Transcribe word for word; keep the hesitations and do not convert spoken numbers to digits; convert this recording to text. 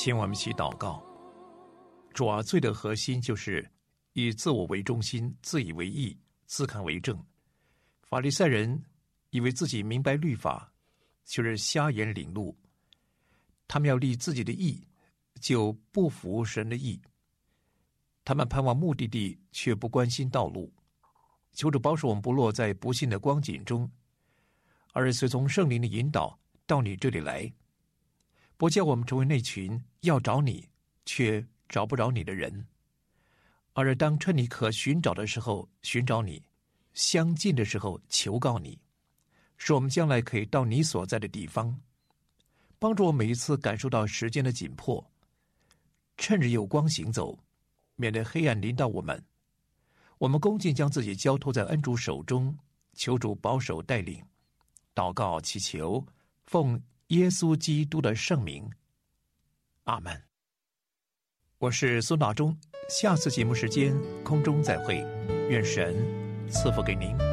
请我们一起祷告。主啊，罪的核心就是以自我为中心，自以为义，自看为正。法利赛人以为自己明白律法，却是瞎眼领路。他们要立自己的义，就不服神的义。他们盼望目的地，却不关心道路。求主保守我们不落在不幸的光景中，而是随从圣灵的引导到你这里来，不叫我们成为那群要找你却找不着你的人，而是当趁你可寻找的时候寻找你，相近的时候求告你，使我们将来可以到你所在的地方。帮助我每一次感受到时间的紧迫，趁着有光行走，免得黑暗临到我们。我们恭敬将自己交托在恩主手中，求主保守带领。祷告祈求，奉耶稣基督的圣名，阿们。我是孙大中，下次节目时间空中再会，愿神赐福给您。